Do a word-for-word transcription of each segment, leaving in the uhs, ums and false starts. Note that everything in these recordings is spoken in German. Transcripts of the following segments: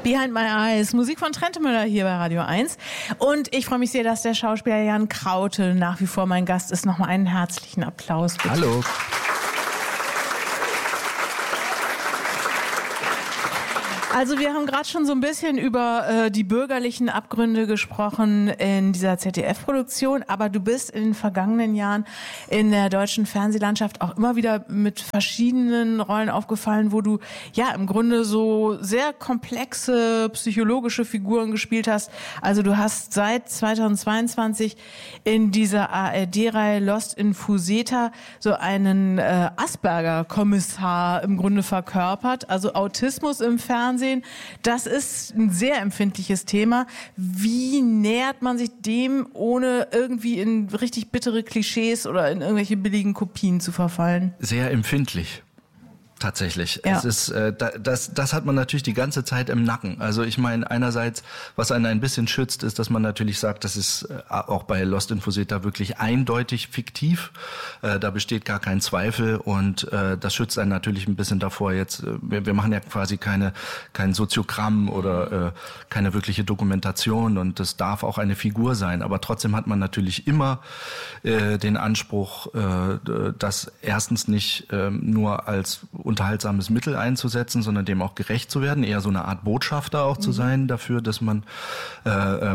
Behind My Eyes, Musik von Trentemüller hier bei Radio eins. Und ich freue mich sehr, dass der Schauspieler Jan Kraute nach wie vor mein Gast ist. Nochmal einen herzlichen Applaus, bitte. Hallo. Also wir haben gerade schon so ein bisschen über äh, die bürgerlichen Abgründe gesprochen in dieser Z D F-Produktion, aber du bist in den vergangenen Jahren in der deutschen Fernsehlandschaft auch immer wieder mit verschiedenen Rollen aufgefallen, wo du ja im Grunde so sehr komplexe psychologische Figuren gespielt hast. Also du hast seit zweitausendzweiundzwanzig in dieser A R D-Reihe Lost in Fuseta so einen äh, Asperger-Kommissar im Grunde verkörpert, also Autismus im Fernsehen. Das ist ein sehr empfindliches Thema. Wie nähert man sich dem, ohne irgendwie in richtig bittere Klischees oder in irgendwelche billigen Kopien zu verfallen? Sehr empfindlich. Tatsächlich. Ja. Es ist, äh, das, das hat man natürlich die ganze Zeit im Nacken. Also ich meine, einerseits, was einen ein bisschen schützt, ist, dass man natürlich sagt, das ist äh, auch bei Lost in Fuseta wirklich eindeutig fiktiv. Äh, da besteht gar kein Zweifel und äh, das schützt einen natürlich ein bisschen davor. Jetzt, äh, wir, wir machen ja quasi keine kein Soziogramm oder äh, keine wirkliche Dokumentation und das darf auch eine Figur sein. Aber trotzdem hat man natürlich immer äh, den Anspruch, äh, das erstens nicht äh, nur als unterhaltsames Mittel einzusetzen, sondern dem auch gerecht zu werden, eher so eine Art Botschafter auch mhm. zu sein dafür, dass man äh,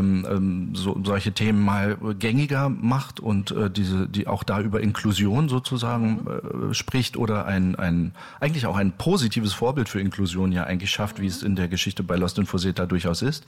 ähm, so, solche Themen mal gängiger macht und äh, diese, die auch da über Inklusion sozusagen äh, spricht oder ein, ein eigentlich auch ein positives Vorbild für Inklusion ja eigentlich schafft, wie es in der Geschichte bei Lost in Fuseta durchaus ist.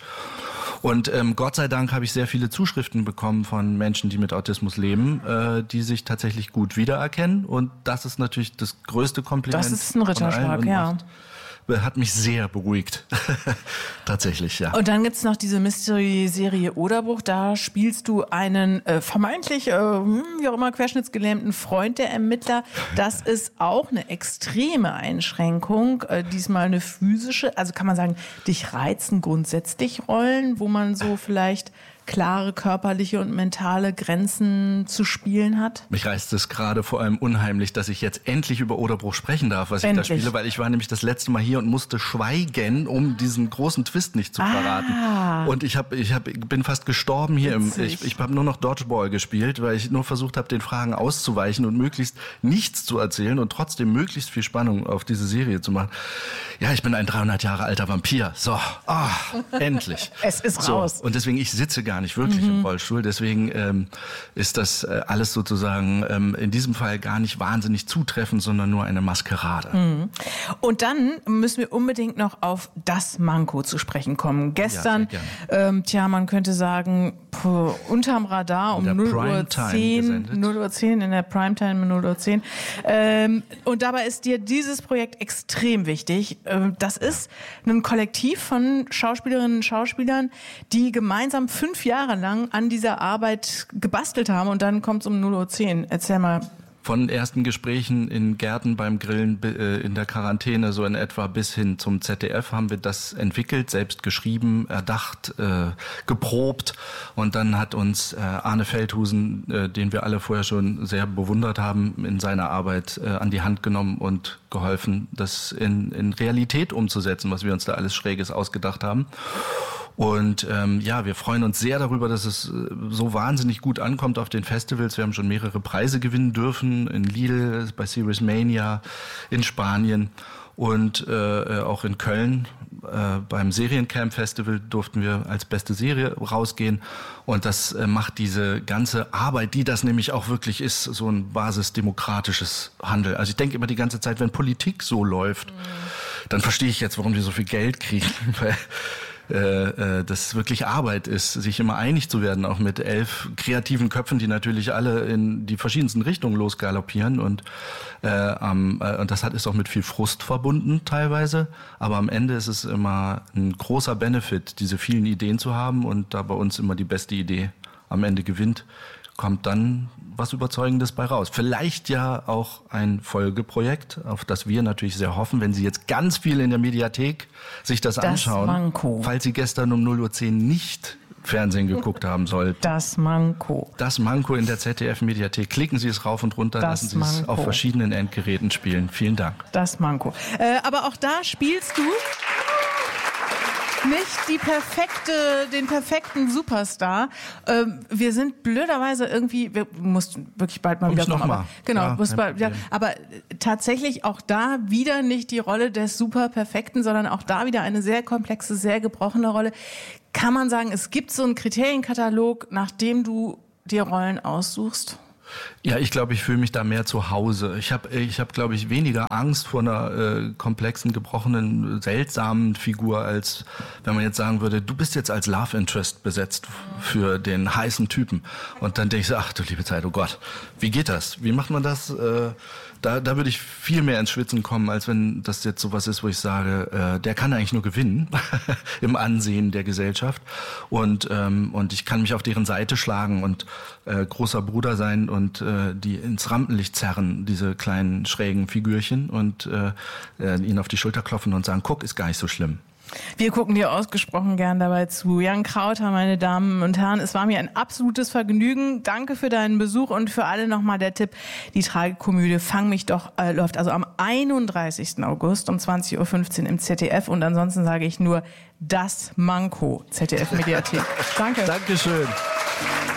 Und ähm, Gott sei Dank habe ich sehr viele Zuschriften bekommen von Menschen, die mit Autismus leben, äh, die sich tatsächlich gut wiedererkennen und das ist natürlich das größte Kompliment. Das ist ein Ritterschlag, ja. Hat mich sehr beruhigt. Tatsächlich, ja. Und dann gibt's noch diese Mystery-Serie Oderbruch. Da spielst du einen äh, vermeintlich, äh, wie auch immer, querschnittsgelähmten Freund der Ermittler. Das ist auch eine extreme Einschränkung. Äh, diesmal eine physische. Also kann man sagen, dich reizen grundsätzlich Rollen, wo man so vielleicht klare körperliche und mentale Grenzen zu spielen hat? Mich reizt es gerade vor allem unheimlich, dass ich jetzt endlich über Oderbruch sprechen darf, was endlich. ich da spiele, weil ich war nämlich das letzte Mal hier und musste schweigen, um diesen großen Twist nicht zu verraten. Ah. Und ich hab, ich hab, bin fast gestorben hier. Im, ich ich habe nur noch Dodgeball gespielt, weil ich nur versucht habe, den Fragen auszuweichen und möglichst nichts zu erzählen und trotzdem möglichst viel Spannung auf diese Serie zu machen. Ja, ich bin ein dreihundert Jahre alter Vampir. So, ah, endlich. Es ist so. raus. Und deswegen, ich sitze gar nicht wirklich mhm. im Rollstuhl. Deswegen ähm, ist das äh, alles sozusagen ähm, in diesem Fall gar nicht wahnsinnig zutreffend, sondern nur eine Maskerade. Mhm. Und dann müssen wir unbedingt noch auf das Manko zu sprechen kommen. Gestern, ja, ähm, tja, man könnte sagen, puh, unterm Radar um null Uhr zehn, null Uhr zehn in der Primetime, null Uhr zehn. Ähm, und dabei ist dir dieses Projekt extrem wichtig. Ähm, das ist ein Kollektiv von Schauspielerinnen und Schauspielern, die gemeinsam fünf Jahre lang an dieser Arbeit gebastelt haben und dann kommt es um null Uhr zehn. Erzähl mal. Von ersten Gesprächen in Gärten beim Grillen in der Quarantäne so in etwa bis hin zum Z D F haben wir das entwickelt, selbst geschrieben, erdacht, äh, geprobt und dann hat uns äh, Arne Feldhusen, äh, den wir alle vorher schon sehr bewundert haben, in seiner Arbeit äh, an die Hand genommen und geholfen, das in, in Realität umzusetzen, was wir uns da alles Schräges ausgedacht haben. Und ähm, ja, wir freuen uns sehr darüber, dass es äh, so wahnsinnig gut ankommt auf den Festivals. Wir haben schon mehrere Preise gewinnen dürfen, in Lille, bei Series Mania, in Spanien und äh, auch in Köln. Äh, beim Seriencamp Festival durften wir als beste Serie rausgehen. Und das äh, macht diese ganze Arbeit, die das nämlich auch wirklich ist, so ein basisdemokratisches Handeln. Also ich denke immer die ganze Zeit, wenn Politik so läuft, mhm. dann verstehe ich jetzt, warum wir so viel Geld kriegen, weil äh, das wirklich Arbeit ist, sich immer einig zu werden, auch mit elf kreativen Köpfen, die natürlich alle in die verschiedensten Richtungen losgaloppieren und äh, ähm, äh, und das hat ist auch mit viel Frust verbunden teilweise, aber am Ende ist es immer ein großer Benefit, diese vielen Ideen zu haben und da bei uns immer die beste Idee am Ende gewinnt, kommt dann was Überzeugendes bei raus. Vielleicht ja auch ein Folgeprojekt, auf das wir natürlich sehr hoffen, wenn Sie jetzt ganz viel in der Mediathek sich das, das anschauen. Manko. Falls Sie gestern um null Uhr zehn nicht Fernsehen geguckt haben sollten. Das Manko. Das Manko in der Z D F-Mediathek. Klicken Sie es rauf und runter, das lassen Sie Manko. Es auf verschiedenen Endgeräten spielen. Vielen Dank. Das Manko. Äh, aber auch da spielst du nicht die perfekte, den perfekten Superstar. Ähm, wir sind blöderweise irgendwie, wir mussten wirklich bald mal Komm wieder kommen. noch mal. Aber, genau, ja, muss bald, ja, aber tatsächlich auch da wieder nicht die Rolle des Superperfekten, sondern auch da wieder eine sehr komplexe, sehr gebrochene Rolle. Kann man sagen, es gibt so einen Kriterienkatalog, nach dem du dir Rollen aussuchst? Ja, ich glaube, ich fühle mich da mehr zu Hause. Ich habe, ich hab, glaube ich, weniger Angst vor einer äh, komplexen, gebrochenen, seltsamen Figur, als wenn man jetzt sagen würde, du bist jetzt als Love Interest besetzt für den heißen Typen. Und dann denke ich so, ach du liebe Zeit, oh Gott, wie geht das? Wie macht man das? Äh, da, da würde ich viel mehr ins Schwitzen kommen, als wenn das jetzt sowas ist, wo ich sage, äh, der kann eigentlich nur gewinnen im Ansehen der Gesellschaft. Und, ähm, und ich kann mich auf deren Seite schlagen und äh, großer Bruder sein und äh, die ins Rampenlicht zerren, diese kleinen schrägen Figürchen, und äh, äh, ihnen auf die Schulter klopfen und sagen, guck, ist gar nicht so schlimm. Wir gucken dir ausgesprochen gern dabei zu. Jan Krauter, meine Damen und Herren, es war mir ein absolutes Vergnügen. Danke für deinen Besuch und für alle nochmal der Tipp, die Tragikomödie Fang mich doch äh, läuft also am einunddreißigsten August um zwanzig Uhr fünfzehn im Z D F, und ansonsten sage ich nur das Manko, Z D F Mediathek. Danke. Dankeschön.